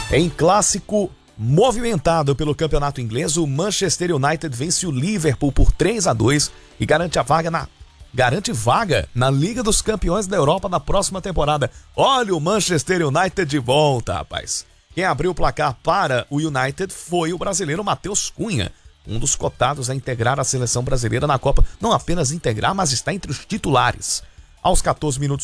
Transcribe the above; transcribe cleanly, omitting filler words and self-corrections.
Em clássico movimentado pelo campeonato inglês, o Manchester United vence o Liverpool por 3-2 e garante vaga na Liga dos Campeões da Europa da próxima temporada. Olha o Manchester United de volta, rapaz. Quem abriu o placar para o United foi o brasileiro Matheus Cunha, um dos cotados a integrar a seleção brasileira na Copa. Não apenas integrar, mas está entre os titulares. Aos 14 minutos